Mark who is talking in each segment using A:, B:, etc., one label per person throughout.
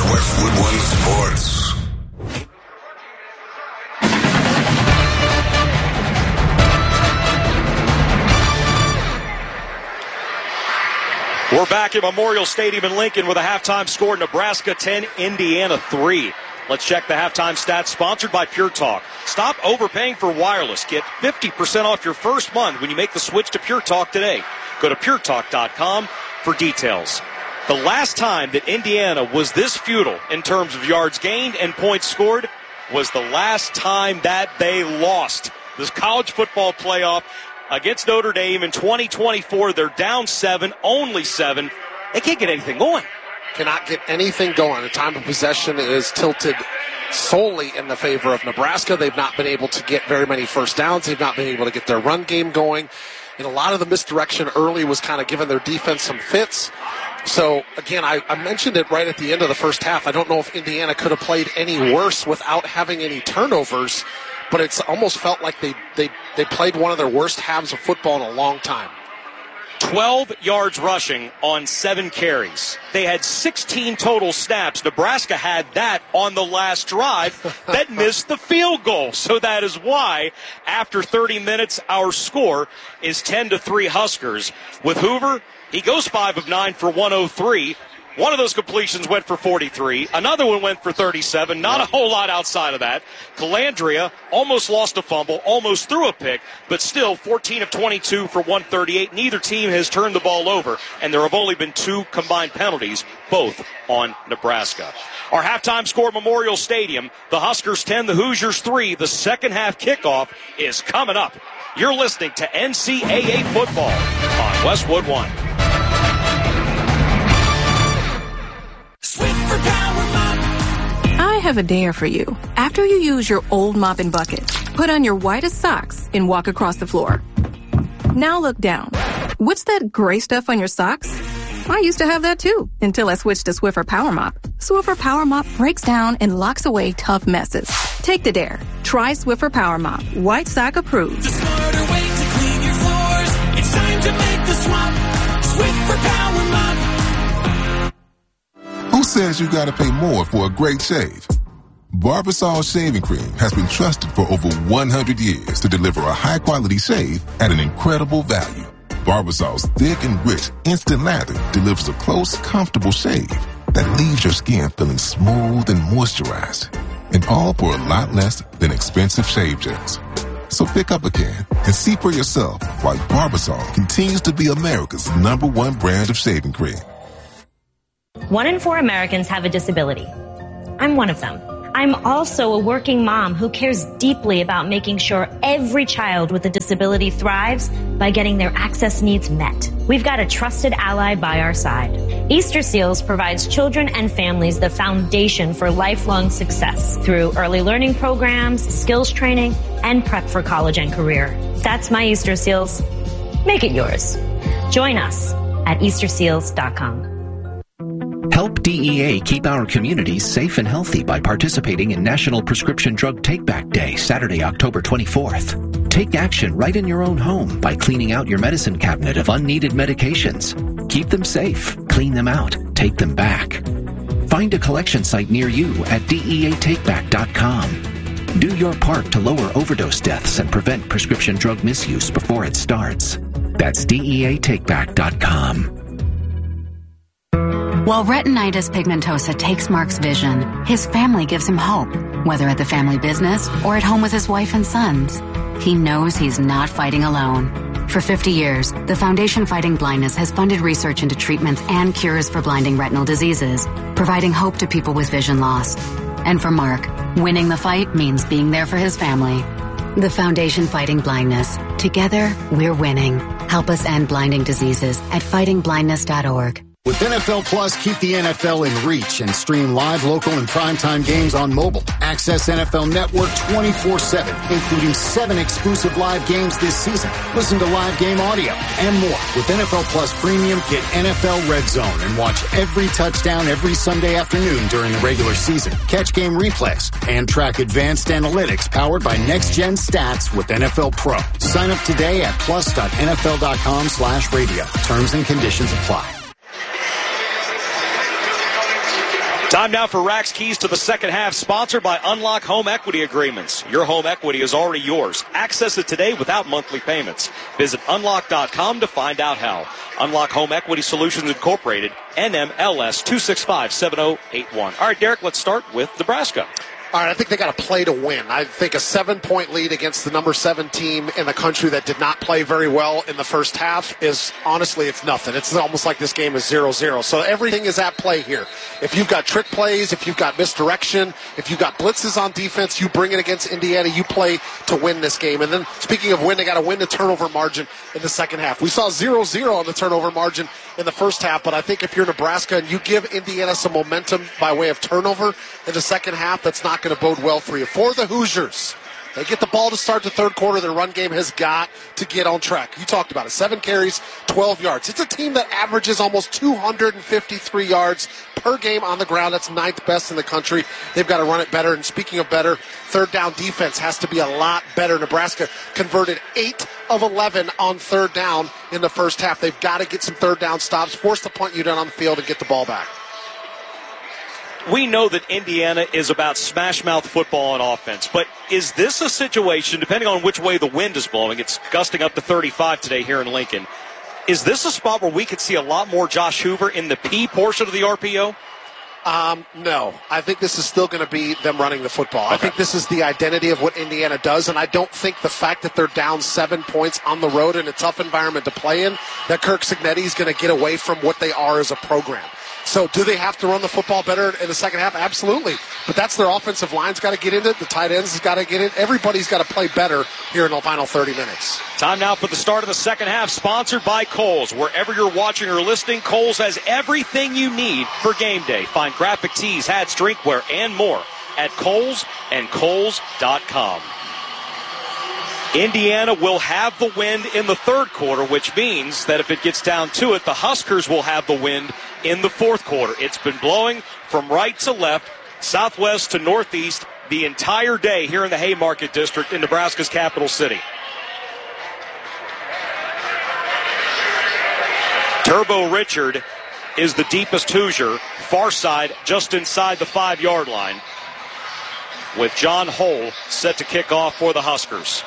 A: Westwood One Sports.
B: We're back at Memorial Stadium in Lincoln with a halftime score: Nebraska 10, Indiana 3. Let's check the halftime stats, sponsored by Pure Talk. Stop overpaying for wireless. Get 50% off your first month when you make the switch to Pure Talk today. Go to puretalk.com for details. The last time that Indiana was this futile in terms of yards gained and points scored was the last time that they lost this college football playoff against Notre Dame in 2024. They're down 7, only 7. They can't get anything going.
C: Cannot get anything going. The time of possession is tilted solely in the favor of Nebraska. They've not been able to get very many first downs. They've not been able to get their run game going. And a lot of the misdirection early was kind of giving their defense some fits. So, again, I mentioned it right at the end of the first half. I don't know if Indiana could have played any worse without having any turnovers, but it's almost felt like they played one of their worst halves of football in a long time.
B: 12 yards rushing on 7 carries. They had 16 total snaps. Nebraska had that on the last drive that missed the field goal. So that is why, after 30 minutes, our score is 10-3 Huskers. With Hoover, he goes 5 of 9 for 103. One of those completions went for 43. Another one went for 37. Not a whole lot outside of that. Calandria almost lost a fumble, almost threw a pick, but still 14 of 22 for 138. Neither team has turned the ball over, and there have only been 2 combined penalties, both on Nebraska. Our halftime score at Memorial Stadium, the Huskers 10, the Hoosiers 3. The second half kickoff is coming up. You're listening to NCAA football on Westwood One.
D: I have a dare for you. After you use your old mop and bucket, put on your whitest socks and walk across the floor. Now look down. What's that gray stuff on your socks? I used to have that too, until I switched to Swiffer Power Mop. Swiffer Power Mop breaks down and locks away tough messes. Take the dare. Try Swiffer Power Mop. White sock approved.
E: The smarter way to clean your floors. It's time to make the swap. Swiffer Power Mop.
F: Who says you gotta pay more for a great shave? Barbasol Shaving Cream has been trusted for over 100 years to deliver a high-quality shave at an incredible value. Barbasol's thick and rich instant lather delivers a close, comfortable shave that leaves your skin feeling smooth and moisturized. And all for a lot less than expensive shave gels. So pick up a can and see for yourself why Barbasol continues to be America's #1 brand of shaving cream.
G: 1 in 4 Americans have a disability. I'm one of them. I'm also a working mom who cares deeply about making sure every child with a disability thrives by getting their access needs met. We've got a trusted ally by our side. Easter Seals provides children and families the foundation for lifelong success through early learning programs, skills training, and prep for college and career. That's my Easter Seals. Make it yours. Join us at easterseals.com.
H: Help DEA keep our communities safe and healthy by participating in National Prescription Drug Take-Back Day, Saturday, October 24th. Take action right in your own home by cleaning out your medicine cabinet of unneeded medications. Keep them safe, clean them out, take them back. Find a collection site near you at DEATakeback.com. Do your part to lower overdose deaths and prevent prescription drug misuse before it starts. That's DEATakeback.com.
I: While retinitis pigmentosa takes Mark's vision, his family gives him hope, whether at the family business or at home with his wife and sons. He knows he's not fighting alone. For 50 years, the Foundation Fighting Blindness has funded research into treatments and cures for blinding retinal diseases, providing hope to people with vision loss. And for Mark, winning the fight means being there for his family. The Foundation Fighting Blindness. Together, we're winning. Help us end blinding diseases at fightingblindness.org.
J: With NFL Plus, keep the NFL in reach and stream live, local, and primetime games on mobile. Access NFL Network 24/7, including 7 exclusive live games this season. Listen to live game audio and more. With NFL Plus Premium, get NFL Red Zone and watch every touchdown every Sunday afternoon during the regular season. Catch game replays and track advanced analytics powered by Next Gen Stats with NFL Pro. Sign up today at plus.nfl.com/radio. Terms and conditions apply.
B: Time now for Rack's Keys to the Second Half, sponsored by Unlock Home Equity Agreements. Your home equity is already yours. Access it today without monthly payments. Visit unlock.com to find out how. Unlock Home Equity Solutions Incorporated, NMLS 2657081. All right, Derek, let's start with Nebraska.
C: All right, I think they got to play to win. I think a 7-point lead against the number 7 team in the country that did not play very well in the first half is, honestly, it's nothing. It's almost like this game is 0-0. So everything is at play here. If you've got trick plays, if you've got misdirection, if you've got blitzes on defense, you bring it against Indiana, you play to win this game. And then, speaking of win, they got to win the turnover margin in the second half. We saw 0-0 on the turnover margin in the first half, but I think if you're Nebraska and you give Indiana some momentum by way of turnover in the second half, that's not going to bode well for you. For the Hoosiers, they get the ball to start the third quarter. Their run game has got to get on track. You talked about it. 7 carries, 12 yards. It's a team that averages almost 253 yards per game on the ground. That's 9th best in the country. They've got to run it better. And speaking of better, third down defense has to be a lot better. Nebraska converted 8 of 11 on third down in the first half. They've got to get some third down stops, force the punt unit on the field, and get the ball back.
B: We know that Indiana is about smash-mouth football on offense, but is this a situation, depending on which way the wind is blowing, it's gusting up to 35 today here in Lincoln, is this a spot where we could see a lot more Josh Hoover in the P portion of the RPO?
C: No. I think this is still going to be them running the football. Okay. I think this is the identity of what Indiana does, and I don't think the fact that they're down 7 points on the road in a tough environment to play in, that Kirk Cignetti is going to get away from what they are as a program. So do they have to run the football better in the second half? Absolutely. But that's their offensive line's got to get in it. The tight ends has got to get in. Everybody's got to play better here in the final 30 minutes.
B: Time now for the start of the second half, sponsored by Kohl's. Wherever you're watching or listening, Kohl's has everything you need for game day. Find graphic tees, hats, drinkware, and more at Kohl's and Kohl's.com. Indiana will have the wind in the third quarter, which means that if it gets down to it, the Huskers will have the wind in the fourth quarter. It's been blowing from right to left, southwest to northeast the entire day here in the Haymarket District in Nebraska's capital city. Turbo Richard is the deepest Hoosier, far side, just inside the 5-yard line, with John Hull set to kick off for the Huskers.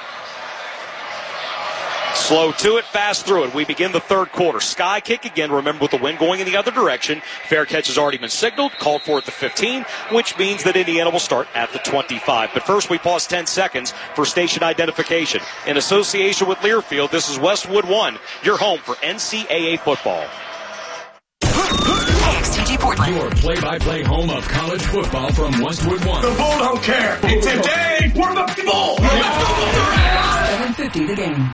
B: Slow to it, fast through it. We begin the third quarter. Sky kick again, remember, with the wind going in the other direction. Fair catch has already been signaled, called for at the 15, which means that Indiana will start at the 25. But first, we pause 10 seconds for station identification. In association with Learfield, this is Westwood One, your home for NCAA football.
E: KXTG Portland.
K: Your play-by-play home of college football from Westwood One.
E: The Bull don't care. It's a day for the Bull.
K: 7:50 the game.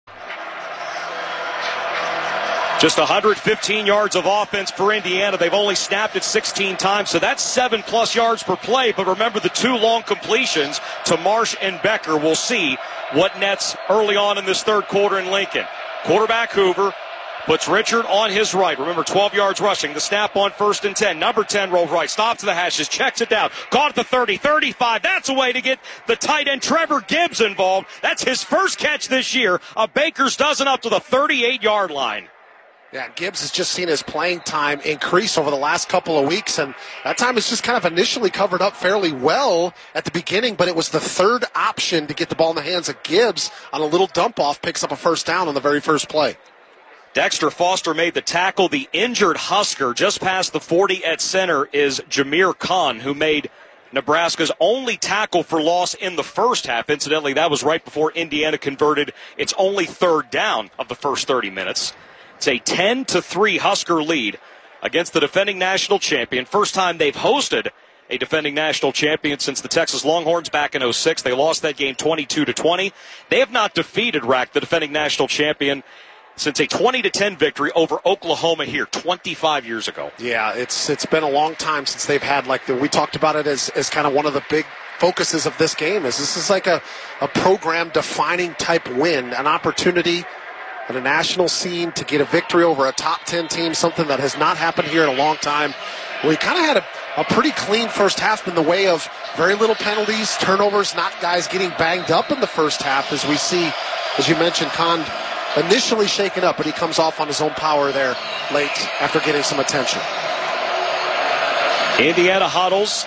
B: Just 115 yards of offense for Indiana. They've only snapped it 16 times, so that's 7+ yards per play. But remember the 2 long completions to Marsh and Becker. We'll see what nets early on in this third quarter in Lincoln. Quarterback Hoover puts Richard on his right. Remember, 12 yards rushing. The snap on 1st and 10. Number 10 rolls right. Stops to the hashes. Checks it down. Caught at the 30, 35. That's a way to get the tight end Trevor Gibbs involved. That's his first catch this year. A Baker's dozen up to the 38-yard line.
C: Yeah, Gibbs has just seen his playing time increase over the last couple of weeks, and that time is just kind of initially covered up fairly well at the beginning, but it was the third option to get the ball in the hands of Gibbs on a little dump-off, picks up a first down on the very first play.
B: Dexter Foster made the tackle. The injured Husker just past the 40 at center is Jameer Khan, who made Nebraska's only tackle for loss in the first half. Incidentally, that was right before Indiana converted its only third down of the first 30 minutes. It's a 10-3 Husker lead against the defending national champion. First time they've hosted a defending national champion since the Texas Longhorns back in 2006. They lost that game 22-20. They have not defeated RAC, the defending national champion, since a 20-10 victory over Oklahoma here 25 years ago.
C: Yeah, it's been a long time since they've had, we talked about it as kind of one of the big focuses of this game. This is like a program-defining type win, an opportunity at a national scene to get a victory over a top 10 team, something that has not happened here in a long time. We kind of had a pretty clean first half in the way of very little penalties, turnovers, not guys getting banged up in the first half, as we see, as you mentioned, Khan initially shaken up, but he comes off on his own power there late after getting some attention.
B: Indiana huddles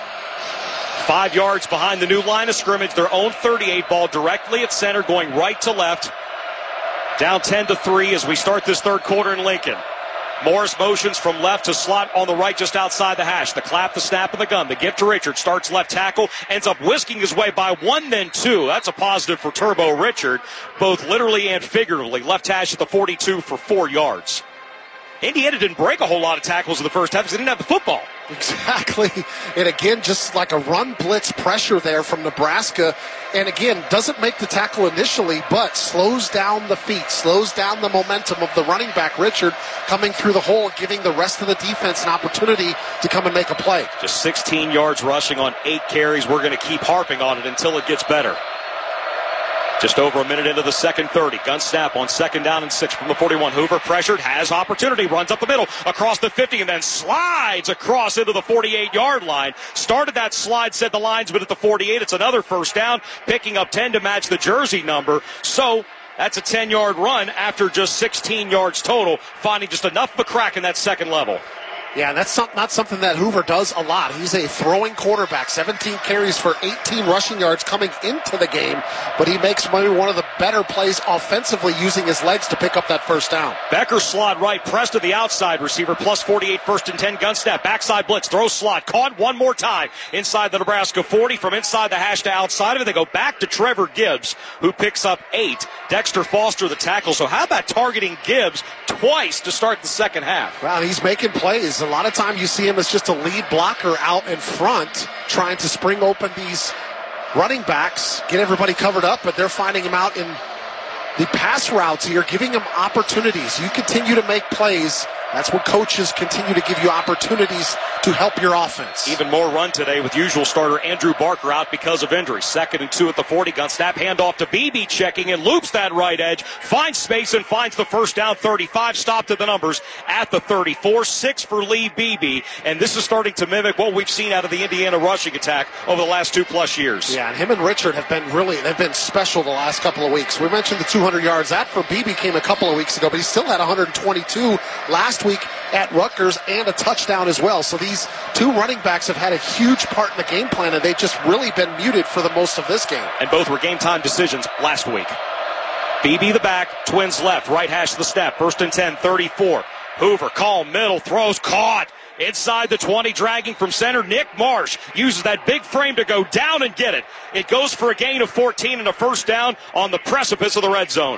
B: 5 yards behind the new line of scrimmage. Their own 38 ball directly at center, going right to left. Down 10-3 as we start this third quarter in Lincoln. Morris motions from left to slot on the right just outside the hash. The clap, the snap, and the gun. The give to Richard. Starts left tackle. Ends up whisking his way by 1, then 2. That's a positive for Turbo Richard, both literally and figuratively. Left hash at the 42 for 4 yards. Indiana didn't break a whole lot of tackles in the first half because they didn't have the football.
C: Exactly. And again, just like a run blitz pressure there from Nebraska. And again, doesn't make the tackle initially, but slows down the feet, slows down the momentum of the running back, Richard, coming through the hole, giving the rest of the defense an opportunity to come and make a play.
B: Just 16 yards rushing on 8 carries. We're going to keep harping on it until it gets better. Just over a minute into the second 30. Gun snap on 2nd down and 6 from the 41. Hoover pressured, has opportunity, runs up the middle, across the 50, and then slides across into the 48-yard line. Started that slide, said the linesman at the 48. It's another first down, picking up 10 to match the jersey number. So that's a 10-yard run after just 16 yards total, finding just enough of a crack in that second level.
C: Yeah, and that's not something that Hoover does a lot. He's a throwing quarterback, 17 carries for 18 rushing yards coming into the game, but he makes maybe one of the better plays offensively using his legs to pick up that first down.
B: Becker slot right, press to the outside receiver, plus 48, 1st and 10, gun snap, backside blitz, throw slot, caught one more time inside the Nebraska 40, from inside the hash to outside of it. They go back to Trevor Gibbs, who picks up 8. Dexter Foster the tackle. So how about targeting Gibbs twice to start the second half?
C: Well, he's making plays. A lot of time you see him as just a lead blocker out in front, trying to spring open these running backs, get everybody covered up, but they're finding him out in the pass routes here, giving him opportunities. You continue to make plays. That's what coaches continue to give you opportunities to help your offense.
B: Even more run today with usual starter Andrew Barker out because of injury. 2nd and 2 at the 40. Gun snap, handoff to Beebe, checking and loops that right edge. Finds space and finds the first down. 35 stopped at the numbers at the 34. 6 for Lee Beebe. And this is starting to mimic what we've seen out of the Indiana rushing attack over the last 2+ years.
C: Yeah, and him and Richard have been they've been special the last couple of weeks. We mentioned the 200 yards. That for Beebe came a couple of weeks ago, but he still had 122 last week at Rutgers and a touchdown as well. So these two running backs have had a huge part in the game plan, and they've just really been muted for the most of this game.
B: And both were game time decisions last week. Beebe the back, Twins left, right hash the snap, 1st and 10, 34. Hoover, calm, middle, throws, caught. Inside the 20, dragging from center. Nick Marsh uses that big frame to go down and get it. It goes for a gain of 14 and a first down on the precipice of the red zone.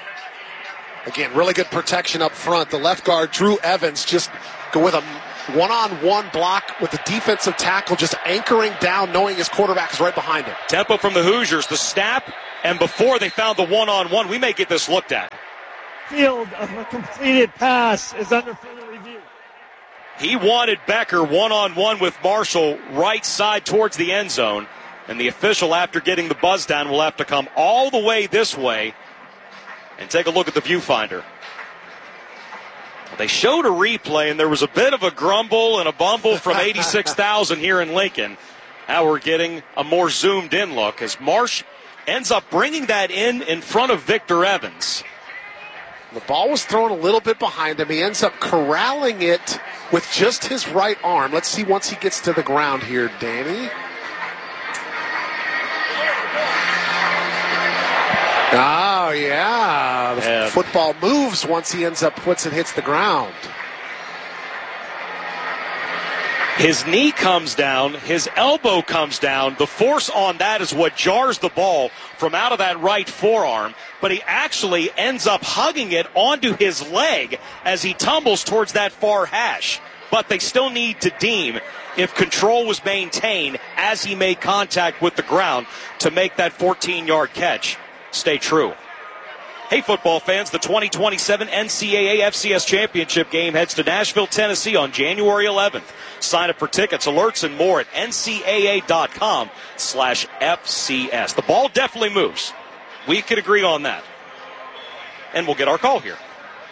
C: Again, really good protection up front. The left guard, Drew Evans, just go with a one-on-one block with the defensive tackle, just anchoring down, knowing his quarterback is right behind him.
B: Tempo from the Hoosiers, the snap, and before they found the one-on-one, we may get this looked at.
L: Field of a completed pass is under further review.
B: He wanted Becker one-on-one with Marshall right side towards the end zone, and the official, after getting the buzz down, will have to come all the way this way and take a look at the viewfinder. They showed a replay, and there was a bit of a grumble and a bumble from 86,000 here in Lincoln. Now we're getting a more zoomed-in look as Marsh ends up bringing that in front of Victor Evans.
C: The ball was thrown a little bit behind him. He ends up corralling it with just his right arm. Let's see once he gets to the ground here, Danny. Oh, yeah. The football moves once he hits the ground.
B: His knee comes down, his elbow comes down. The force on that is what jars the ball from out of that right forearm, but he actually ends up hugging it onto his leg as he tumbles towards that far hash. But they still need to deem if control was maintained as he made contact with the ground to make that 14-yard catch stay true. Hey, football fans, the 2027 NCAA FCS Championship game heads to Nashville, Tennessee on January 11th. Sign up for tickets, alerts, and more at ncaa.com/FCS. The ball definitely moves. We can agree on that. And we'll get our call here.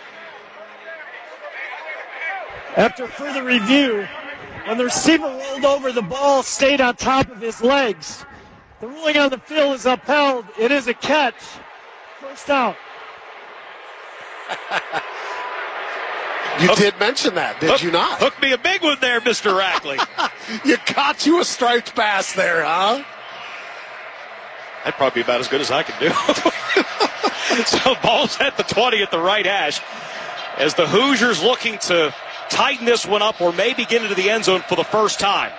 L: After further review, when the receiver rolled over, the ball stayed on top of his legs. The ruling on the field is upheld. It is a catch. First down.
C: You did mention that, did you not?
B: Hook me a big one there, Mr. Rackley.
C: You caught you a striped bass there, huh?
B: That'd probably be about as good as I can do. So ball's at the 20 at the right hash as the Hoosiers looking to tighten this one up or maybe get into the end zone for the first time.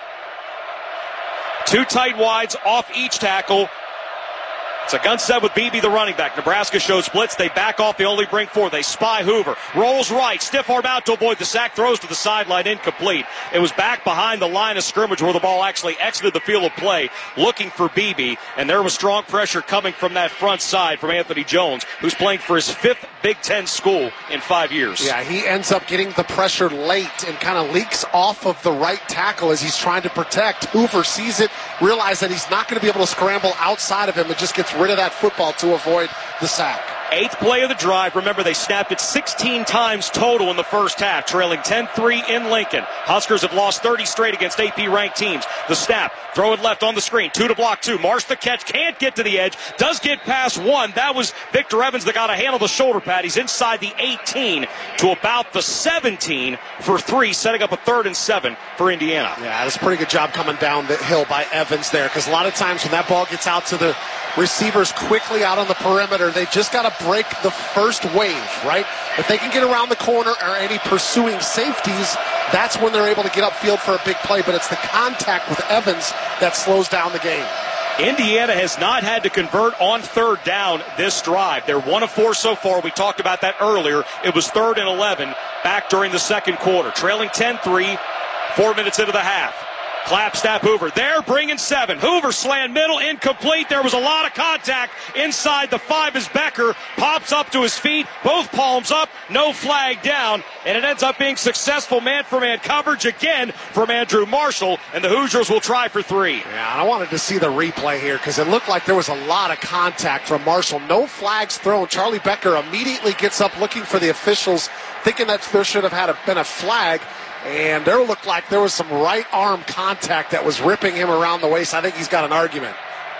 B: 2 tight wides off each tackle. It's a gun set with Beebe, the running back. Nebraska shows blitz. They back off. They only bring 4. They spy Hoover. Rolls right. Stiff arm out to avoid the sack. Throws to the sideline. Incomplete. It was back behind the line of scrimmage where the ball actually exited the field of play looking for Beebe. And there was strong pressure coming from that front side from Anthony Jones, who's playing for his 5th Big Ten school in 5 years.
C: Yeah, he ends up getting the pressure late and kind of leaks off of the right tackle as he's trying to protect. Hoover sees it, realizes that he's not going to be able to scramble outside of him, and just gets rid of that football to avoid the sack.
B: 8th play of the drive. Remember, they snapped it 16 times total in the first half, trailing 10-3 in Lincoln. Huskers have lost 30 straight against AP-ranked teams. The snap, throw it left on the screen. 2 to block 2. Marsh the catch, can't get to the edge. Does get past 1. That was Victor Evans that got a hand on the shoulder pad. He's inside the 18 to about the 17 for 3, setting up a 3rd and 7 for Indiana.
C: Yeah, that's a pretty good job coming down the hill by Evans there, because a lot of times when that ball gets out to the receivers quickly out on the perimeter, they just got to break the first wave, right? If they can get around the corner or any pursuing safeties, that's when they're able to get upfield for a big play. But it's the contact with Evans that slows down the game.
B: Indiana has not had to convert on 3rd down this drive. They're 1 of 4 so far. We talked about that earlier. It was 3rd and 11 back during the second quarter. Trailing 10-3, 4 minutes into the half. Clap, snap, Hoover. They're bringing 7. Hoover slant middle, incomplete. There was a lot of contact inside the 5 as Becker pops up to his feet. Both palms up, no flag down. And it ends up being successful man-for-man coverage again from Andrew Marshall. And the Hoosiers will try for 3.
C: Yeah, I wanted to see the replay here because it looked like there was a lot of contact from Marshall. No flags thrown. Charlie Becker immediately gets up looking for the officials, thinking that there should have been a flag. And there looked like there was some right arm contact that was ripping him around the waist. I think he's got an argument.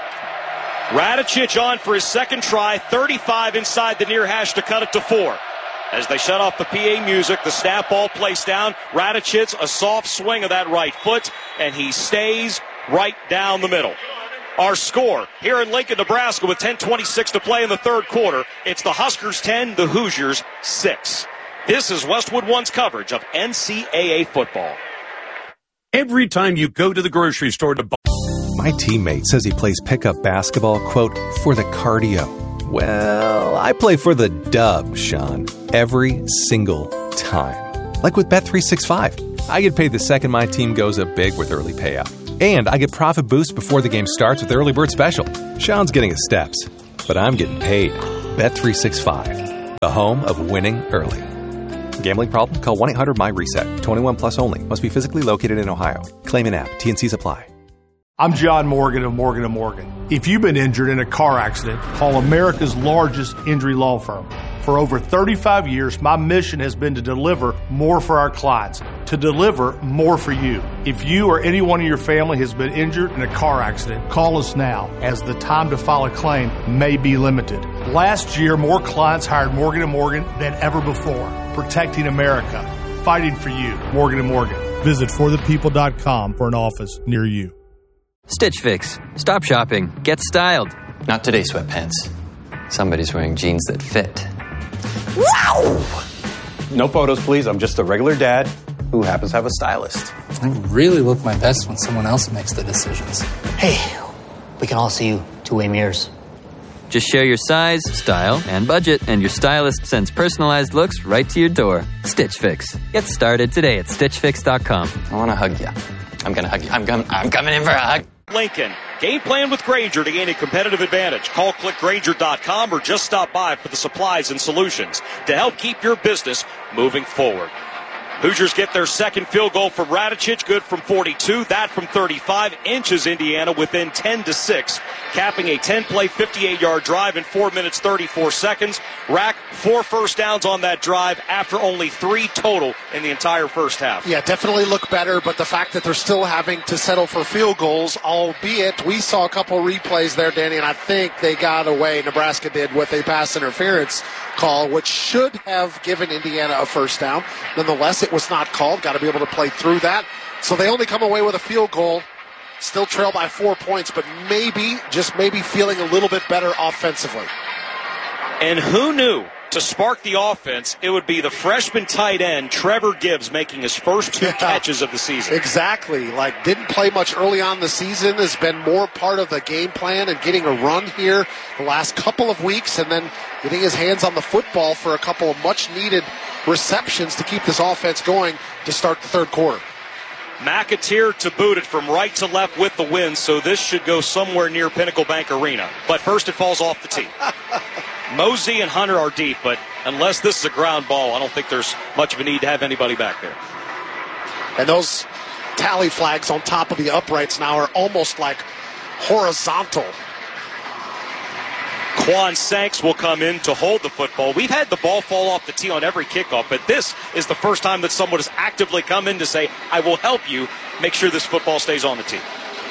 B: Radicic on for his second try, 35 inside the near hash to cut it to 4. As they shut off the PA music, the snap ball placed down. Radicic, a soft swing of that right foot, and he stays right down the middle. Our score here in Lincoln, Nebraska with 10:26 to play in the third quarter. It's the Huskers 10, the Hoosiers 6. This is Westwood One's coverage of NCAA football.
M: Every time you go to the grocery store to buy...
N: My teammate says he plays pickup basketball, quote, for the cardio. Well, I play for the dub, Sean, every single time. Like with Bet365. I get paid the second my team goes up big with early payout. And I get profit boost before the game starts with Early Bird Special. Sean's getting his steps, but I'm getting paid. Bet365, the home of winning early. Gambling problem? Call 1-800-MY-RESET. 21 plus only. Must be physically located in Ohio. Claim an app. T&Cs apply.
O: I'm John Morgan of Morgan & Morgan. If you've been injured in a car accident, call America's largest injury law firm. For over 35 years, my mission has been to deliver more for our clients, to deliver more for you. If you or anyone in your family has been injured in a car accident, call us now, as the time to file a claim may be limited. Last year, more clients hired Morgan & Morgan than ever before. Protecting America. Fighting for you. Morgan & Morgan. Visit forthepeople.com for an office near you.
P: Stitch Fix. Stop shopping. Get styled. Not today, sweatpants. Somebody's wearing jeans that fit.
Q: Wow! No photos, please. I'm just a regular dad who happens to have a stylist.
R: I really look my best when someone else makes the decisions. Hey, we can all see you two-way mirrors.
P: Just share your size, style, and budget, and your stylist sends personalized looks right to your door. Stitch Fix. Get started today at StitchFix.com. I want to hug you. I'm going to hug you. I'm coming in for a hug.
B: Lincoln. Game plan with Grainger to gain a competitive advantage. Call clickgrainger.com or just stop by for the supplies and solutions to help keep your business moving forward. Hoosiers get their second field goal from Radicic, good from 42. That from 35 inches Indiana within 10-6, capping a 10-play, 58-yard drive in 4 minutes, 34 seconds. Rack 4 first downs on that drive after only 3 total in the entire first half.
C: Yeah, definitely look better, but the fact that they're still having to settle for field goals, albeit we saw a couple replays there, Danny, and I think they got away, Nebraska did, with a pass interference call, which should have given Indiana a first down. Nonetheless, it was not called. Got to be able to play through that. So they only come away with a field goal, still trail by 4 points, but maybe, just maybe, feeling a little bit better offensively.
B: And who knew to spark the offense, it would be the freshman tight end, Trevor Gibbs, making his first 2 catches of the season.
C: Exactly. Like, didn't play much early on in the season, has been more part of the game plan and getting a run here the last couple of weeks, and then getting his hands on the football for a couple of much-needed receptions to keep this offense going to start the third quarter.
B: McAteer to boot it from right to left with the win, so this should go somewhere near Pinnacle Bank Arena. But first it falls off the tee. Mosey and Hunter are deep, but unless this is a ground ball, I don't think there's much of a need to have anybody back there.
C: And those tally flags on top of the uprights now are almost like horizontal.
B: Quan Sanks will come in to hold the football. We've had the ball fall off the tee on every kickoff, but this is the first time that someone has actively come in to say, I will help you make sure this football stays on the tee.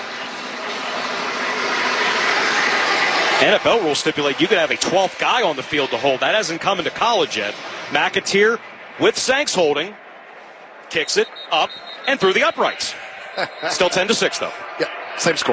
B: NFL rules stipulate you could have a 12th guy on the field to hold. That hasn't come into college yet. McAteer with Sanks holding, kicks it up and through the uprights. Still 10-6 though.
C: Yeah, same score.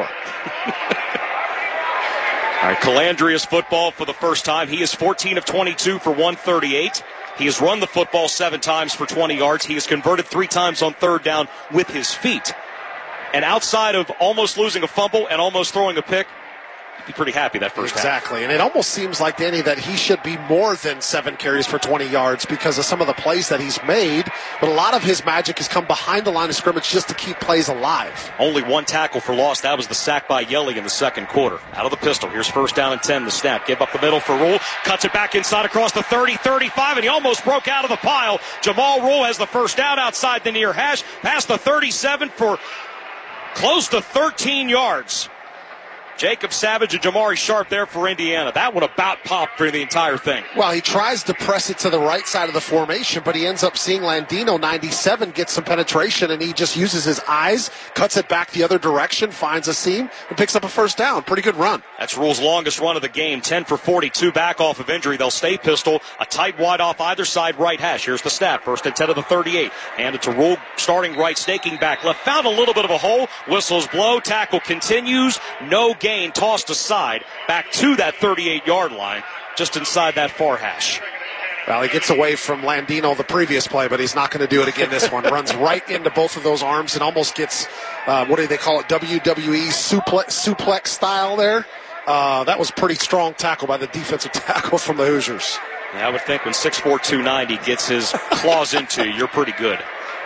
B: All right, Calandria's football for the first time. He is 14 of 22 for 138. He has run the football 7 times for 20 yards. He has converted 3 times on third down with his feet. And outside of almost losing a fumble and almost throwing a pick, be pretty happy that first half.
C: Exactly. And it almost seems like, Danny, that he should be more than 7 carries for 20 yards because of some of the plays that he's made. But a lot of his magic has come behind the line of scrimmage just to keep plays alive.
B: Only 1 tackle for loss. That was the sack by Yelly in the second quarter. Out of the pistol. Here's first down and 10. The snap. Give up the middle for Rule. Cuts it back inside across the 30, 35, and he almost broke out of the pile. Jamal Rule has the first down outside the near hash. Past the 37 for close to 13 yards. Jacob Savage and Jamari Sharp there for Indiana. That one about popped through the entire thing.
C: Well, he tries to press it to the right side of the formation, but he ends up seeing Landino, 97, get some penetration, and he just uses his eyes, cuts it back the other direction, finds a seam, and picks up a first down. Pretty good run.
B: That's Rule's longest run of the game, 10 for 42, back off of injury. They'll stay pistol, a tight wide off either side right hash. Here's the snap, first and 10 of the 38. And it's a Rule starting right, snaking back left. Found a little bit of a hole. Whistles blow, tackle continues. No gain, tossed aside, back to that 38-yard line, just inside that far hash.
C: Well, he gets away from Landino the previous play, but he's not going to do it again this one. Runs right into both of those arms and almost gets, what do they call it, WWE suplex style there. That was pretty strong tackle by the defensive tackle from the Hoosiers.
B: Yeah, I would think when 6'4", 290 gets his claws into you, you're pretty good.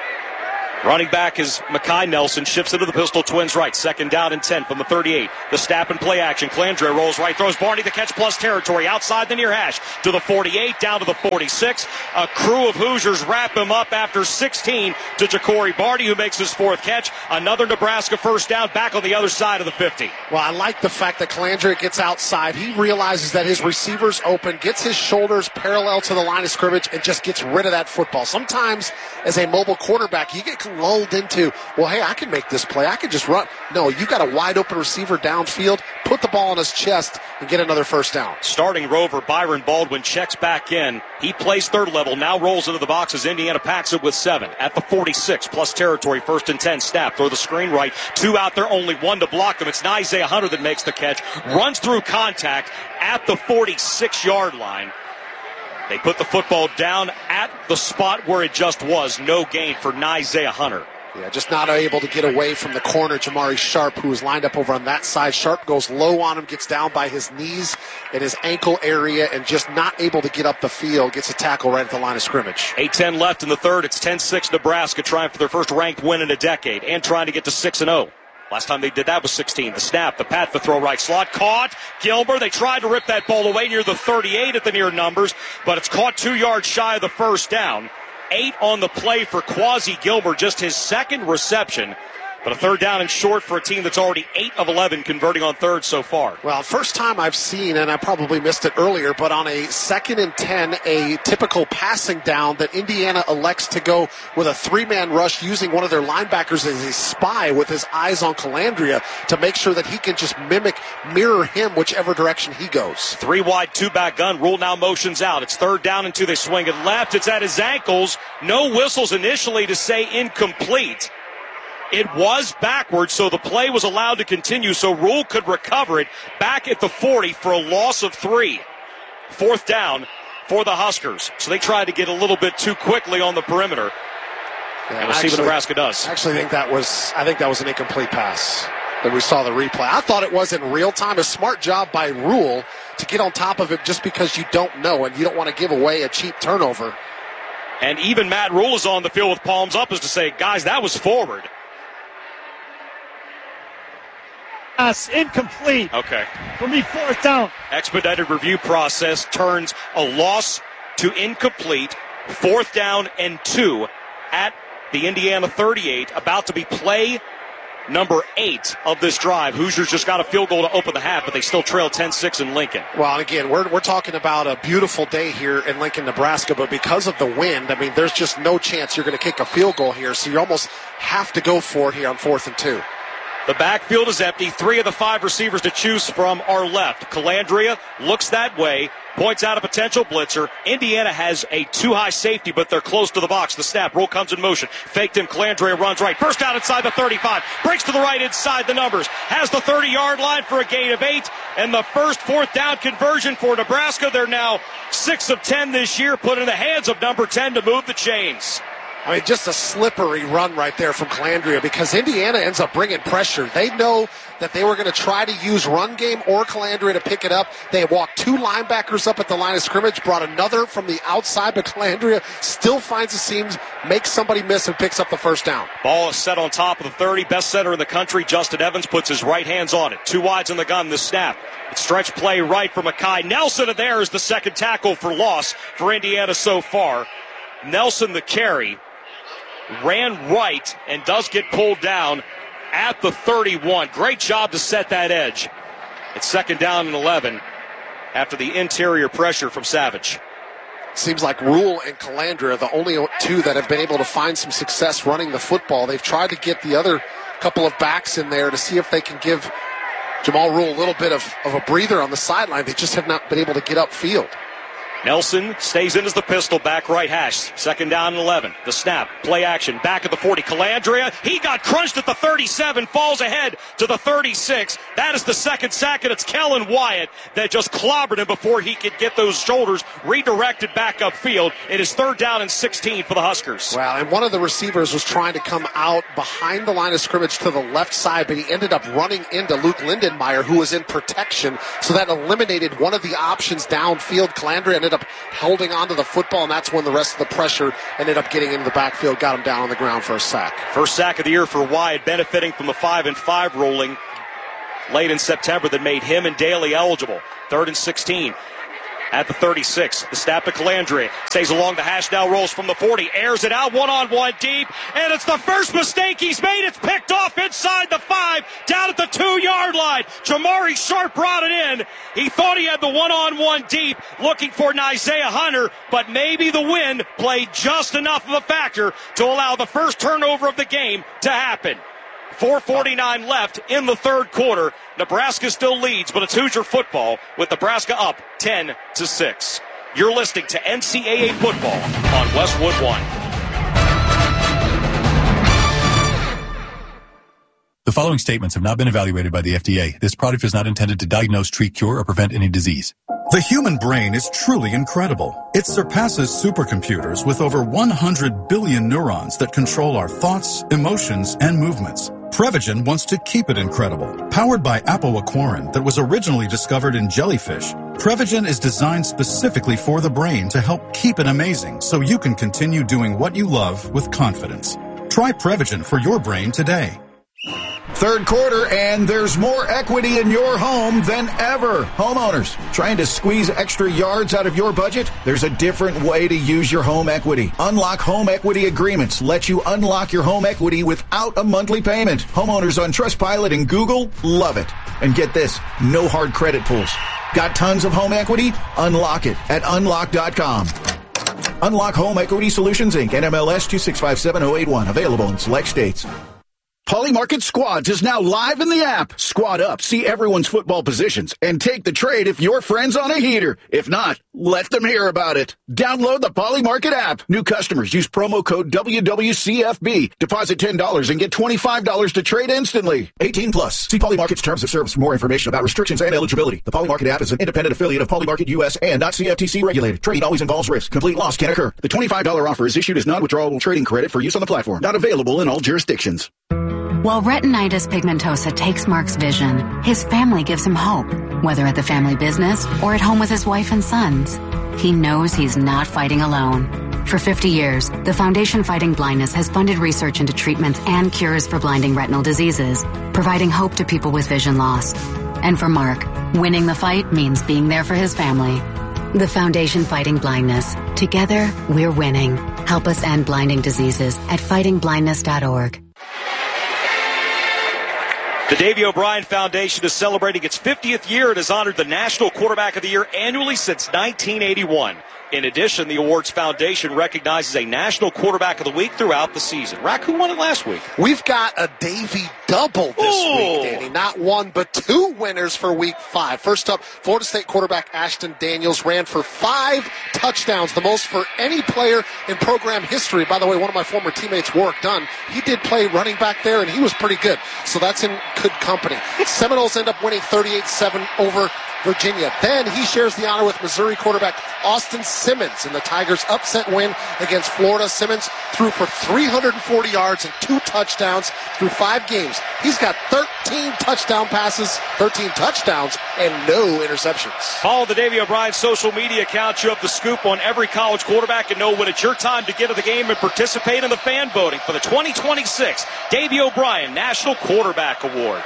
B: Running back is Mekhi Nelson, shifts into the pistol, twins right. Second down and 10 from the 38. The snap and play action. Calandria rolls right, throws Barney the catch plus territory outside the near hash to the 48, down to the 46. A crew of Hoosiers wrap him up after 16 to Ja'Cory Barney, who makes his 4th catch. Another Nebraska first down back on the other side of the 50.
C: Well, I like the fact that Calandria gets outside. He realizes that his receiver's open, gets his shoulders parallel to the line of scrimmage, and just gets rid of that football. Sometimes, as a mobile quarterback, you get lulled into, well, hey, I can make this play. I can just run. No, you got a wide open receiver downfield, put the ball on his chest, and get another first down.
B: Starting rover Byron Baldwin checks back in. He plays third level, now rolls into the box as Indiana packs it with 7. At the 46, plus territory, first and 10, snap, throw the screen right. 2 out there, only 1 to block them. It's Isaiah Hunter that makes the catch. Runs through contact at the 46-yard line. They put the football down at the spot where it just was. No gain for Isaiah Hunter.
C: Yeah, just not able to get away from the corner, Jamari Sharp, who is lined up over on that side. Sharp goes low on him, gets down by his knees and his ankle area, and just not able to get up the field. Gets a tackle right at the line of scrimmage.
B: 8:10 left in the third. It's 10-6 Nebraska, trying for their first ranked win in a decade and trying to get to 6-0. Last time they did that was 16. The snap, the pat, the throw right slot. Caught. Gilmer, they tried to rip that ball away near the 38 at the near numbers, but it's caught 2 yards shy of the first down. 8 on the play for Quasi Gilbert, just his second reception. But a third down and short for a team that's already 8 of 11 converting on third so far.
C: Well, first time I've seen, and I probably missed it earlier, but on a 2nd and 10, a typical passing down that Indiana elects to go with a 3-man rush using one of their linebackers as a spy with his eyes on Calandria to make sure that he can just mirror him whichever direction he goes.
B: 3 wide, 2-back gun. Rule now motions out. It's third down and 2. They swing it left. It's at his ankles. No whistles initially to say incomplete. It was backwards, so the play was allowed to continue, so Rule could recover it back at the 40 for a loss of 3. 4th down for the Huskers. So they tried to get a little bit too quickly on the perimeter.
C: Yeah,
B: and we'll see what Nebraska does.
C: I actually think that was an incomplete pass that we saw the replay. I thought it was in real time. A smart job by Rule to get on top of it just because you don't know and you don't want to give away a cheap turnover.
B: And even Matt Rule is on the field with palms up as to say, guys, that was forward.
L: Incomplete.
B: Okay.
L: For me, 4th down.
B: Expedited review process turns a loss to incomplete. 4th down and 2 at the Indiana 38. About to be play number 8 of this drive. Hoosiers just got a field goal to open the half, but they still trail 10-6 in Lincoln.
C: Well, and again, we're talking about a beautiful day here in Lincoln, Nebraska, but because of the wind, I mean, there's just no chance you're going to kick a field goal here, so you almost have to go for it here on 4th and 2.
B: The backfield is empty. 3 of the 5 receivers to choose from are left. Calandria looks that way, points out a potential blitzer. Indiana has a too-high safety, but they're close to the box. The snap, Rule comes in motion. Faked him, Calandria runs right. First down inside the 35. Breaks to the right inside the numbers. Has the 30-yard line for a gain of 8. And the first 4th down conversion for Nebraska. They're now 6 of 10 this year, put in the hands of number 10 to move the chains.
C: I mean, just a slippery run right there from Calandria because Indiana ends up bringing pressure. They know that they were going to try to use run game or Calandria to pick it up. They walked 2 linebackers up at the line of scrimmage, brought another from the outside, but Calandria still finds the seams, makes somebody miss, and picks up the first down.
B: Ball is set on top of the 30. Best center in the country, Justin Evans, puts his right hands on it. 2 wides in the gun, the snap. It's stretch play right for Mekhi Nelson, and there is the second tackle for loss for Indiana so far. Nelson, the carry, ran right and does get pulled down at the 31. Great job to set that edge. It's 2nd down and 11 after the interior pressure from Savage.
C: Seems like Rule and Calandria are the only 2 that have been able to find some success running the football. They've tried to get the other couple of backs in there to see if they can give Jamal Rule a little bit of a breather on the sideline. They just have not been able to get upfield.
B: Nelson stays in as the pistol, back right hash. 2nd down and 11. The snap, play action, back at the 40. Calandria, he got crunched at the 37, falls ahead to the 36. That is the second sack, and it's Kellen Wyatt that just clobbered him before he could get those shoulders redirected back upfield. It is 3rd down and 16 for the Huskers.
C: Wow, and one of the receivers was trying to come out behind the line of scrimmage to the left side, but he ended up running into Luke Lindenmeyer, who was in protection, so that eliminated one of the options downfield. Calandria ended up holding onto the football, and that's when the rest of the pressure ended up getting into the backfield, got him down on the ground for a sack.
B: First sack of the year for Wyatt, benefiting from the 5-5 ruling late in September that made him and Daly eligible. 3rd and 16 at the 36. The snap to Calandria. Stays along the hash, now rolls from the 40. Airs it out, one-on-one deep. And it's the first mistake he's made. It's picked off inside the 5, down at the 2-yard line. Jamari Sharp brought it in. He thought he had the one-on-one deep, looking for Isaiah Hunter, but maybe the wind played just enough of a factor to allow the first turnover of the game to happen. 4:49 left in the 3rd quarter. Nebraska still leads, but it's Hoosier football with Nebraska up 10-6. You're listening to NCAA football on Westwood One.
S: The following statements have not been evaluated by the FDA. This product is not intended to diagnose, treat, cure, or prevent any disease.
T: The human brain is truly incredible. It surpasses supercomputers with over 100 billion neurons that control our thoughts, emotions, and movements. Prevagen wants to keep it incredible. Powered by apoaquarin that was originally discovered in jellyfish, Prevagen is designed specifically for the brain to help keep it amazing so you can continue doing what you love with confidence. Try Prevagen for your brain today.
U: Third quarter, and there's more equity in your home than ever. Homeowners, trying to squeeze extra yards out of your budget? There's a different way to use your home equity. Unlock Home Equity Agreements let you unlock your home equity without a monthly payment. Homeowners on Trustpilot and Google love it. And get this, no hard credit pulls. Got tons of home equity? Unlock it at unlock.com. Unlock Home Equity Solutions, Inc., NMLS 2657081. Available in select states. Polymarket Squads is now live in the app. Squad up, see everyone's football positions, and take the trade if your friend's on a heater. If not, let them hear about it. Download the Polymarket app. New customers use promo code WWCFB. Deposit $10 and get $25 to trade instantly. 18 plus. See Polymarket's terms of service for more information about restrictions and eligibility. The Polymarket app is an independent affiliate of Polymarket US and not CFTC regulated. Trading always involves risk. Complete loss can occur. The $25 offer is issued as non-withdrawable trading credit for use on the platform. Not available in all jurisdictions.
I: While retinitis pigmentosa takes Mark's vision, his family gives him hope, whether at the family business or at home with his wife and sons. He knows he's not fighting alone. For 50 years, the Foundation Fighting Blindness has funded research into treatments and cures for blinding retinal diseases, providing hope to people with vision loss. And for Mark, winning the fight means being there for his family. The Foundation Fighting Blindness. Together, we're winning. Help us end blinding diseases at fightingblindness.org.
B: The Davey O'Brien Foundation is celebrating its 50th year and has honored the National Quarterback of the Year annually since 1981. In addition, the awards foundation recognizes a National Quarterback of the Week throughout the season. Rack, who won it last week?
C: We've got a Davey double this week, Danny. Not one, but two winners for Week 5. First up, Florida State quarterback Ashton Daniels ran for 5 touchdowns, the most for any player in program history. By the way, one of my former teammates, Warwick Dunn, he did play running back there, and he was pretty good. So that's in good company. Seminoles end up winning 38-7 over Virginia. Then he shares the honor with Missouri quarterback Austin Simmons in the Tigers' upset win against Florida. Simmons threw for 340 yards and 2 touchdowns through 5 games. He's got 13 touchdown passes, 13 touchdowns, and no interceptions.
B: Follow the Davey O'Brien social media account. You have the scoop on every college quarterback and know when it's your time to get to the game and participate in the fan voting for the 2026 Davey O'Brien National Quarterback Award.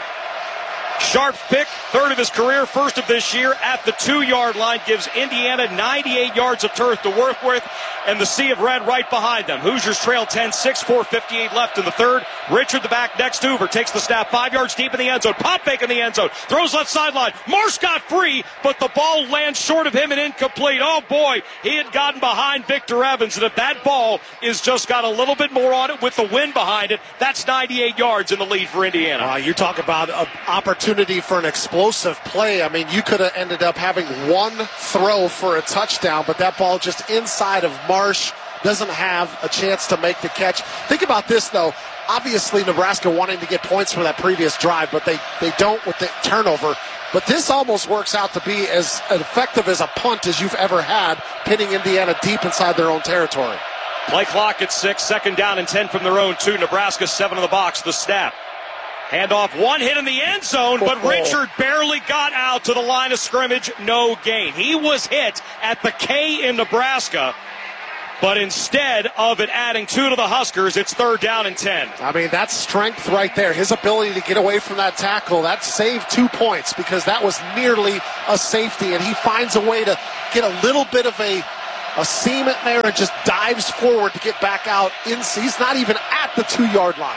B: Sharp pick, third of his career, first of this year at the 2-yard line, gives Indiana 98 yards of turf to work with, and the Sea of Red right behind them. Hoosiers trail 10-6, 4:58 left in the third. Richard, the back next to Hoover, takes the snap 5 yards deep in the end zone. Pop fake in the end zone, throws left sideline. Marsh got free, but the ball lands short of him and incomplete. Oh boy, he had gotten behind Victor Evans, and if that ball is just got a little bit more on it with the wind behind it, that's 98 yards in the lead for Indiana.
C: You talk about an opportunity for an explosive play. I mean, you could have ended up having one throw for a touchdown, but that ball just inside of Marsh, doesn't have a chance to make the catch. Think about this, though. Obviously, Nebraska wanting to get points for that previous drive, but they don't with the turnover. But this almost works out to be as effective as a punt as you've ever had, pinning Indiana deep inside their own territory.
B: Play clock at 6, second down and 10 from their own 2. Nebraska 7 in the box, the snap. Handoff, one hit in the end zone, but Richard barely got out to the line of scrimmage, no gain. He was hit at the K in Nebraska, but instead of it adding 2 to the Huskers, it's third down and 10.
C: I mean, that's strength right there. His ability to get away from that tackle, that saved 2 points because that was nearly a safety, and he finds a way to get a little bit of a seam in there and just dives forward to get back out. He's not even at the 2-yard line.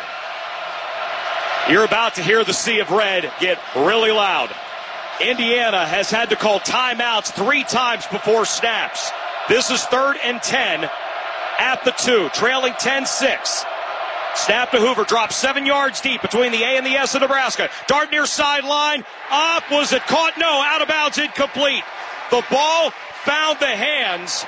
B: You're about to hear the Sea of Red get really loud. Indiana has had to call timeouts 3 times before snaps. This is third and 10 at the 2, trailing 10-6. Snap to Hoover, drops 7 yards deep between the A and the S of Nebraska. Dart near sideline, up, was it caught? No, out of bounds, incomplete. The ball found the hands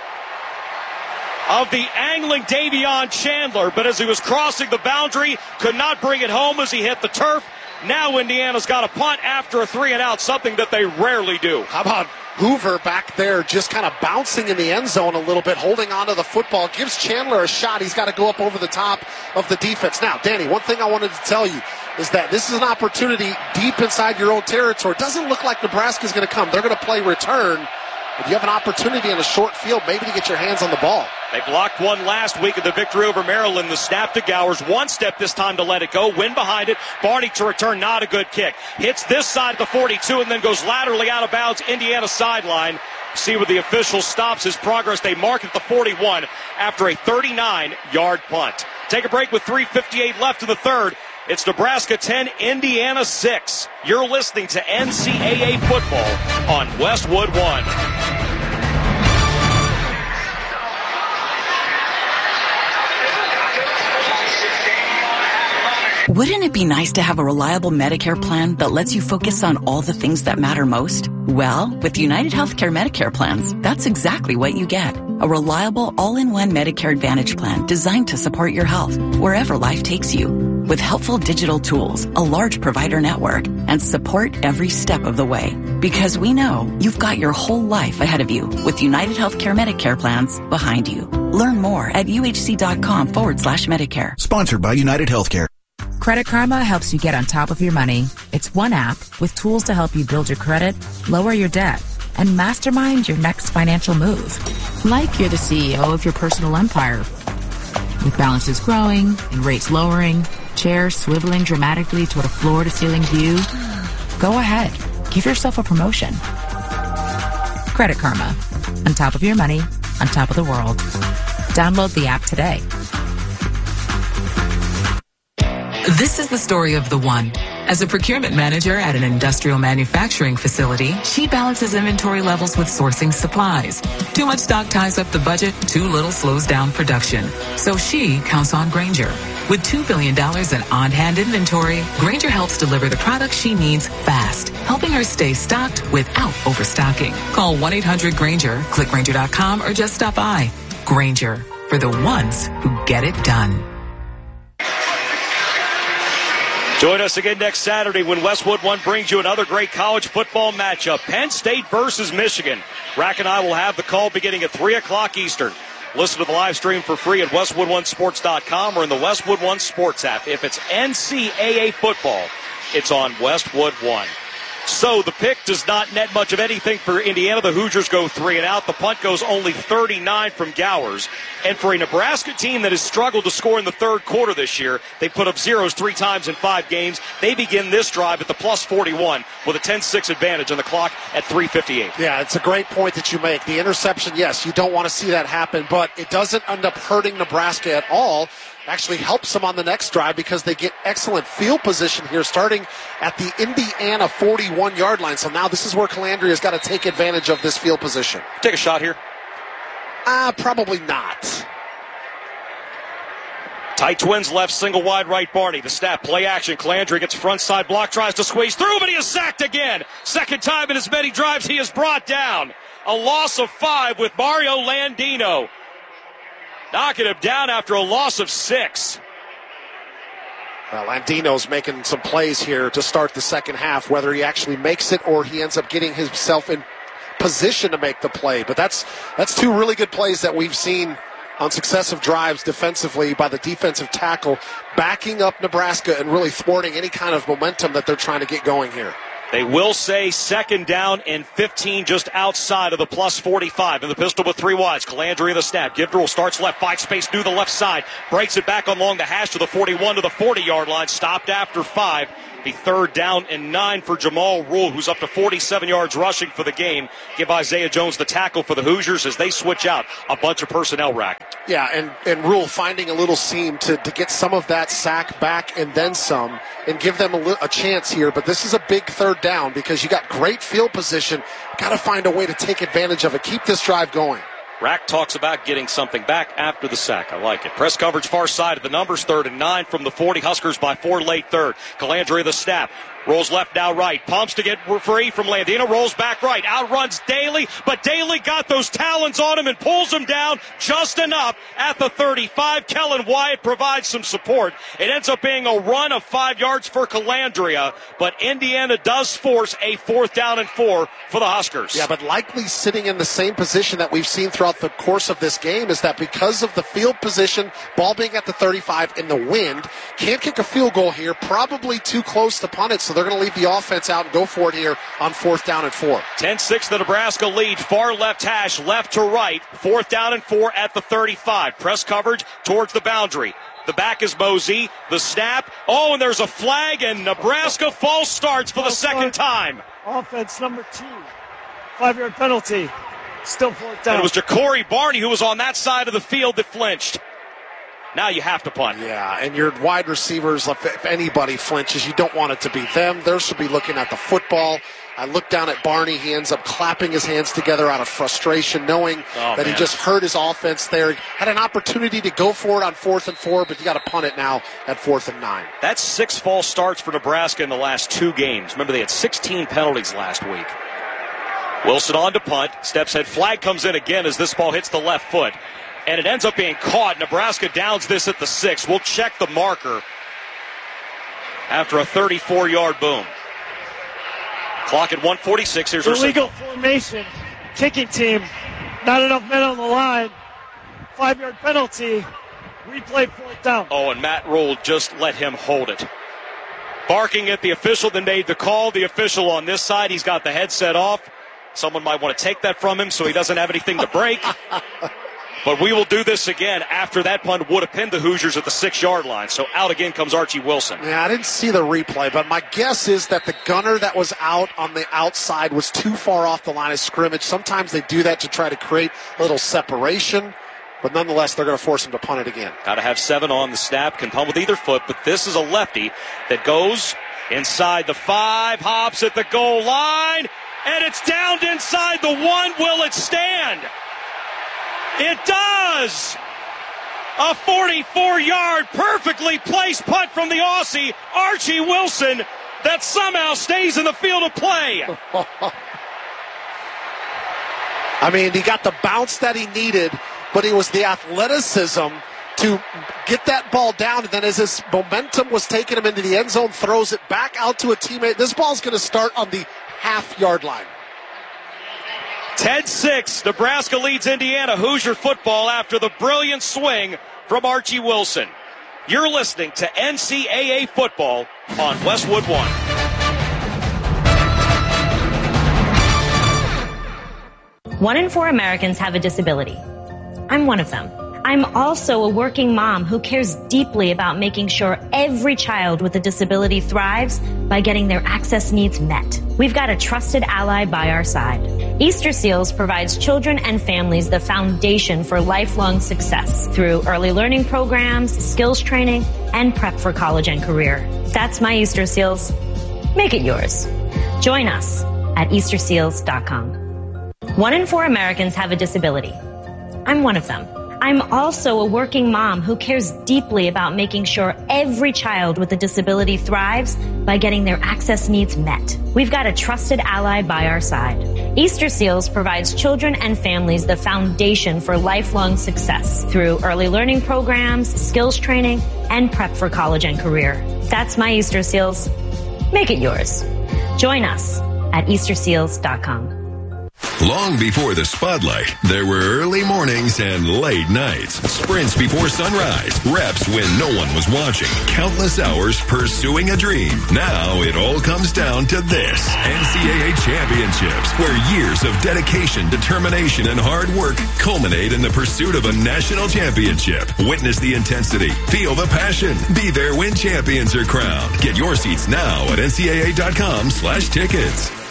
B: of the angling Davion Chandler, but as he was crossing the boundary, could not bring it home as he hit the turf. Now Indiana's got a punt after a 3-and-out, something that they rarely do.
C: How about Hoover back there just kind of bouncing in the end zone a little bit, holding onto the football, gives Chandler a shot. He's got to go up over the top of the defense. Now, Danny, one thing I wanted to tell you is that this is an opportunity deep inside your own territory. It doesn't look like Nebraska's going to come. They're going to play return. But you have an opportunity in a short field maybe to get your hands on the ball.
B: They blocked one last week of the victory over Maryland. The snap to Gowers. One step this time to let it go. Wind behind it. Barney to return. Not a good kick. Hits this side of the 42 and then goes laterally out of bounds. Indiana sideline. See where the official stops his progress. They mark it at the 41 after a 39-yard punt. Take a break with 3:58 left in the third. It's Nebraska 10, Indiana 6. You're listening to NCAA football on Westwood One.
A: Wouldn't it be nice to have a reliable Medicare plan that lets you focus on all the things that matter most? Well, with United Healthcare Medicare plans, that's exactly what you get. A reliable all-in-one Medicare Advantage plan designed to support your health wherever life takes you. With helpful digital tools, a large provider network, and support every step of the way. Because we know you've got your whole life ahead of you with United Healthcare Medicare plans behind you. Learn more at uhc.com/Medicare.
U: Sponsored by United Healthcare.
V: Credit Karma helps you get on top of your money. It's one app with tools to help you build your credit, lower your debt, and mastermind your next financial move. Like you're the CEO of your personal empire. With balances growing and rates lowering, chairs swiveling dramatically toward a floor-to-ceiling view, go ahead. Give yourself a promotion. Credit Karma. On top of your money, on top of the world. Download the app today.
W: This is the story of the one. As a procurement manager at an industrial manufacturing facility, she balances inventory levels with sourcing supplies. Too much stock ties up the budget, too little slows down production. So she counts on Grainger. With $2 billion in on-hand inventory, Grainger helps deliver the products she needs fast, helping her stay stocked without overstocking. Call 1-800-GRAINGER, click Grainger.com, or just stop by. Grainger, for the ones who get it done.
B: Join us again next Saturday when Westwood One brings you another great college football matchup. Penn State versus Michigan. Rack and I will have the call beginning at 3 o'clock Eastern. Listen to the live stream for free at WestwoodOneSports.com or in the Westwood One Sports app. If it's NCAA football, it's on Westwood One. So the pick does not net much of anything for Indiana. The Hoosiers go 3 and out. The punt goes only 39 from Gowers. And for a Nebraska team that has struggled to score in the third quarter this year, they put up zeros 3 times in 5 games. They begin this drive at the plus 41 with a 10-6 advantage on the clock at 3:58.
C: Yeah, it's a great point that you make. The interception, yes, you don't want to see that happen, but it doesn't end up hurting Nebraska at all. Actually helps them on the next drive because they get excellent field position here starting at the Indiana 41-yard line. So now this is where Calandria's got to take advantage of this field position.
B: Take a shot here.
C: Probably not.
B: Tight twins left, single wide right Barney. The snap, play action. Calandria gets front side block, tries to squeeze through, but he is sacked again. Second time in as many drives he is brought down. A loss of 5 with Mario Landino. Knocking him down after a loss of 6.
C: Well, Landino's making some plays here to start the second half, whether he actually makes it or he ends up getting himself in position to make the play. But that's 2 really good plays that we've seen on successive drives defensively by the defensive tackle, backing up Nebraska and really thwarting any kind of momentum that they're trying to get going here.
B: They will say second down and 15 just outside of the plus 45. In the pistol with 3 wides. Calandria the snap. Givdrell starts left. Finds space to the left side. Breaks it back along the hash to the 41 to the 40-yard line. Stopped after 5. The 3rd down and 9 for Jamal Rule, who's up to 47 yards rushing for the game. Give Isaiah Jones the tackle for the Hoosiers as they switch out a bunch of personnel, Rack.
C: Yeah, and Rule finding a little seam to get some of that sack back and then some and give them a chance here. But this is a big 3rd down because you got great field position. Got to find a way to take advantage of it. Keep this drive going.
B: Rack talks about getting something back after the sack. I like it. Press coverage far side of the numbers. 3rd and 9 from the 40. Huskers by 4 late 3rd. Calandria the snap. Rolls left, now right. Pumps to get free from Landino. Rolls back right. Outruns Daly, but Daly got those talons on him and pulls him down just enough at the 35. Kellen Wyatt provides some support. It ends up being a run of 5 yards for Calandria, but Indiana does force a 4th down and 4 for the Huskers.
C: Yeah, but likely sitting in the same position that we've seen throughout the course of this game is that because of the field position, ball being at the 35 in the wind, can't kick a field goal here, probably too close to punt it. so they're going to leave the offense out and go for it here on 4th down and 4.
B: 10-6 the Nebraska lead. Far left hash, left to right. 4th down and 4 at the 35. Press coverage towards the boundary. The back is Mosey. The snap. Oh, and there's a flag, and Nebraska false starts for the second time.
L: Offense number 2. 5-yard penalty. Still 4th down.
B: And it was Ja'Cory Barney who was on that side of the field that flinched. Now you have to punt.
C: Yeah, and your wide receivers, if anybody flinches, you don't want it to be them. They should be looking at the football. I look down at Barney. He ends up clapping his hands together out of frustration, knowing that he just hurt his offense there. Had an opportunity to go for it on 4th and 4, but you got to punt it now at 4th and 9.
B: That's 6 false starts for Nebraska in the last 2 games. Remember, they had 16 penalties last week. Wilson on to punt. Steps head flag comes in again as this ball hits the left foot. And it ends up being caught. Nebraska downs this at the 6. We'll check the marker after a 34-yard boom. Clock at 1:46. Here's
L: illegal formation. Kicking team. Not enough men on the line. 5-yard penalty. Replay 4th down.
B: Oh, and Matt Rule just let him hold it. Barking at the official, then made the call. The official on this side, he's got the headset off. Someone might want to take that from him so he doesn't have anything to break. But we will do this again after that punt would have pinned the Hoosiers at the 6-yard line. So out again comes Archie Wilson.
C: Yeah, I didn't see the replay, but my guess is that the gunner that was out on the outside was too far off the line of scrimmage. Sometimes they do that to try to create a little separation, but nonetheless, they're going to force him to punt it again.
B: Got to have 7 on the snap, can punt with either foot, but this is a lefty that goes inside the 5, hops at the goal line, and it's downed inside the 1. Will it stand? It does! A 44-yard, perfectly placed punt from the Aussie, Archie Wilson, that somehow stays in the field of play.
C: I mean, he got the bounce that he needed, but it was the athleticism to get that ball down, and then as his momentum was taking him into the end zone, throws it back out to a teammate. This ball's going to start on the half-yard line.
B: 10-6, Nebraska leads Indiana Hoosier football after the brilliant swing from Archie Wilson. You're listening to NCAA football on Westwood One.
D: One in 4 Americans have a disability. I'm one of them. I'm also a working mom who cares deeply about making sure every child with a disability thrives by getting their access needs met. We've got a trusted ally by our side. Easter Seals provides children and families the foundation for lifelong success through early learning programs, skills training, and prep for college and career. That's my Easter Seals. Make it yours. Join us at EasterSeals.com. 1 in 4 Americans have a disability. I'm one of them. I'm also a working mom who cares deeply about making sure every child with a disability thrives by getting their access needs met. We've got a trusted ally by our side. Easter Seals provides children and families the foundation for lifelong success through early learning programs, skills training, and prep for college and career. That's my Easter Seals. Make it yours. Join us at EasterSeals.com.
F: Long before the spotlight, there were early mornings and late nights. Sprints before sunrise. Reps when no one was watching. Countless hours pursuing a dream. Now it all comes down to this. NCAA Championships, where years of dedication, determination, and hard work culminate in the pursuit of a national championship. Witness the intensity. Feel the passion. Be there when champions are crowned. Get your seats now at ncaa.com/tickets.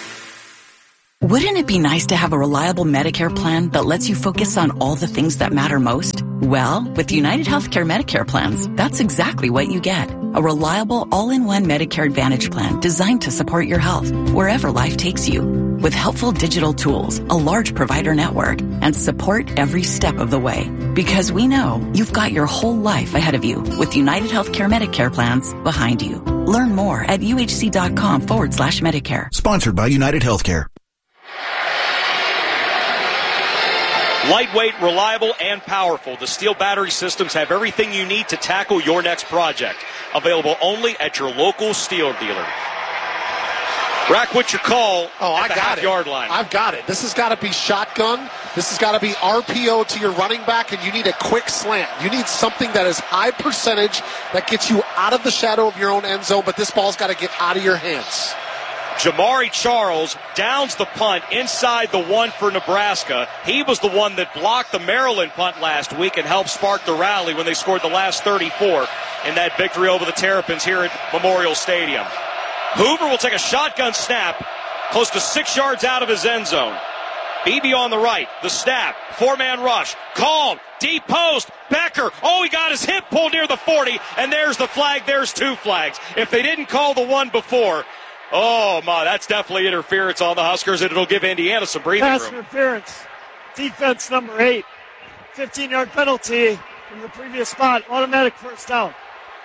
A: Wouldn't it be nice to have a reliable Medicare plan that lets you focus on all the things that matter most? Well, with United Healthcare Medicare plans, that's exactly what you get. A reliable all-in-one Medicare Advantage plan designed to support your health wherever life takes you. With helpful digital tools, a large provider network, and support every step of the way. Because we know you've got your whole life ahead of you with United Healthcare Medicare plans behind you. Learn more at uhc.com/Medicare.
U: Sponsored by United Healthcare.
B: Lightweight, reliable, and powerful. The Steel battery systems have everything you need to tackle your next project. Available only at your local Steel dealer. Rack, what's your call
C: at
B: the
C: half-yard
B: line?
C: I've got it. This has got to be shotgun. This has got to be RPO to your running back, and you need a quick slant. You need something that is high percentage that gets you out of the shadow of your own end zone, but this ball's got to get out of your hands.
B: Jamari Charles downs the punt inside the 1 for Nebraska. He was the one that blocked the Maryland punt last week and helped spark the rally when they scored the last 34 in that victory over the Terrapins here at Memorial Stadium. Hoover will take a shotgun snap close to 6 yards out of his end zone. Beebe on the right, the snap, 4-man rush, called, deep post, Becker, he got his hip pulled near the 40, and there's the flag, there's 2 flags. If they didn't call the one before, that's definitely interference on the Huskers, and it'll give Indiana some breathing room.
L: Pass interference, defense number 8, 15-yard penalty from the previous spot, automatic first down.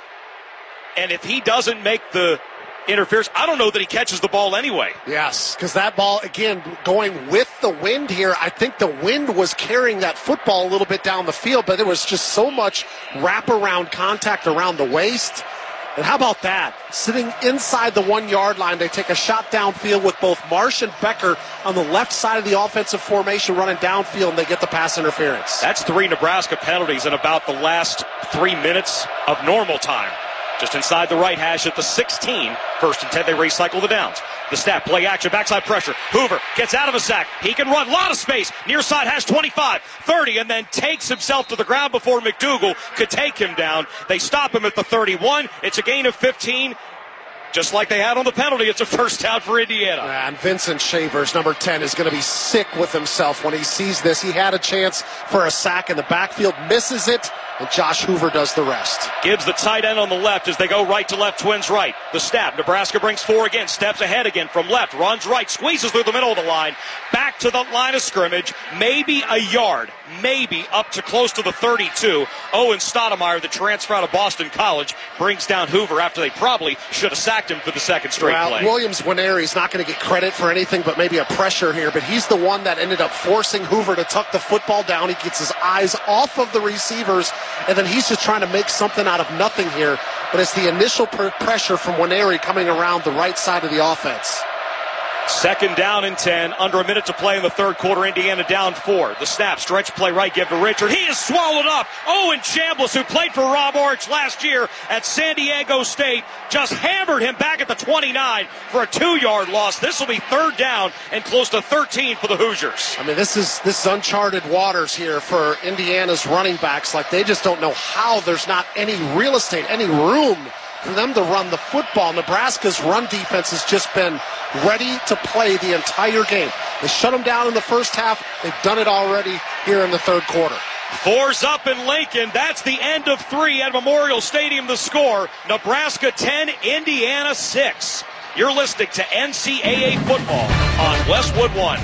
B: And if he doesn't make the interference, I don't know that he catches the ball anyway.
C: Yes, because that ball, again, going with the wind here, I think the wind was carrying that football a little bit down the field, but there was just so much wraparound contact around the waist. And how about that? Sitting inside the 1-yard line, they take a shot downfield with both Marsh and Becker on the left side of the offensive formation running downfield, and they get the pass interference.
B: That's 3 Nebraska penalties in about the last 3 minutes of normal time. Just inside the right hash at the 16. 1st and 10, they recycle the downs. The snap, play action, backside pressure. Hoover gets out of a sack. He can run, lot of space. Near side hash 25, 30, and then takes himself to the ground before McDougal could take him down. They stop him at the 31. It's a gain of 15. Just like they had on the penalty, it's a first down for Indiana.
C: And Vincent Shavers, number 10, is going to be sick with himself when he sees this. He had a chance for a sack in the backfield, misses it, and Josh Hoover does the rest.
B: Gibbs, the tight end on the left as they go right to left, Twins right. The snap, Nebraska brings 4 again, steps ahead again from left, runs right, squeezes through the middle of the line, back to the line of scrimmage, maybe a yard, maybe up to close to the 32. Owen Stoudemire, the transfer out of Boston College, brings down Hoover after they probably should have sacked him for the second straight play.
C: Williams Nwaneri is not going to get credit for anything but maybe a pressure here, but he's the one that ended up forcing Hoover to tuck the football down. He gets his eyes off of the receivers, and then he's just trying to make something out of nothing here. But it's the initial pressure from Nwaneri coming around the right side of the offense.
B: 2nd down and 10, under a minute to play in the third quarter. Indiana down 4. The snap, stretch play right, give to Richard. He is swallowed up. Owen Chambliss, who played for Rob Orich last year at San Diego State, just hammered him back at the 29 for a 2-yard loss. This will be 3rd down and close to 13 for the Hoosiers.
C: I mean, this is uncharted waters here for Indiana's running backs. Like, they just don't know how there's not any real estate, any room for them to run the football. Nebraska's run defense has just been ready to play the entire game. They shut them down in the first half. They've done it already here in the third quarter.
B: 4's up in Lincoln. That's the end of 3 at Memorial Stadium. The score, Nebraska 10, Indiana 6. You're listening to NCAA football on Westwood One.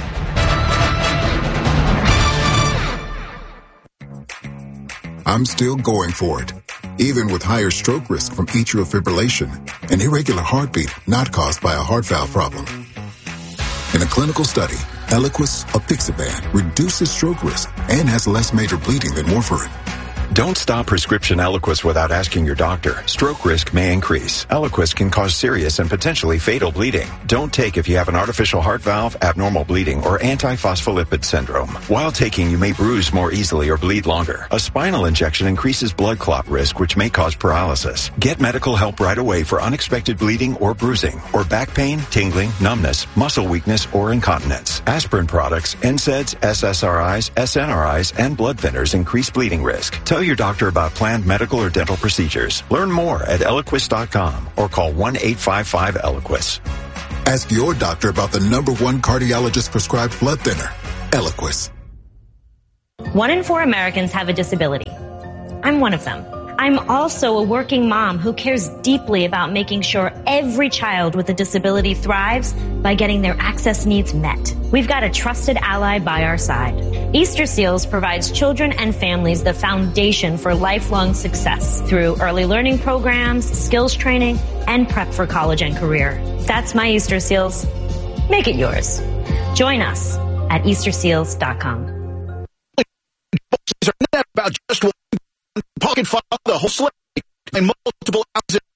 G: I'm still going for it, even with higher stroke risk from atrial fibrillation, an irregular heartbeat not caused by a heart valve problem. In a clinical study, Eliquis apixaban reduces stroke risk and has less major bleeding than warfarin.
H: Don't stop prescription Eliquis without asking your doctor. Stroke risk may increase. Eliquis can cause serious and potentially fatal bleeding. Don't take if you have an artificial heart valve, abnormal bleeding, or antiphospholipid syndrome. While taking, you may bruise more easily or bleed longer. A spinal injection increases blood clot risk, which may cause paralysis. Get medical help right away for unexpected bleeding or bruising, or back pain, tingling, numbness, muscle weakness, or incontinence. Aspirin products, NSAIDs, SSRIs, SNRIs, and blood thinners increase bleeding risk. Tell your doctor about planned medical or dental procedures. Learn more at Eliquis.com or call 1-855-ELIQUIS.
G: Ask your doctor about the #1 cardiologist prescribed blood thinner, Eliquis.
D: 1 in 4 Americans have a disability. I'm one of them. I'm also a working mom who cares deeply about making sure every child with a disability thrives by getting their access needs met. We've got a trusted ally by our side. Easter Seals provides children and families the foundation for lifelong success through early learning programs, skills training, and prep for college and career. That's my Easter Seals. Make it yours. Join us at EasterSeals.com.
U: About just one pocket file, the whole slate, and multiple ounces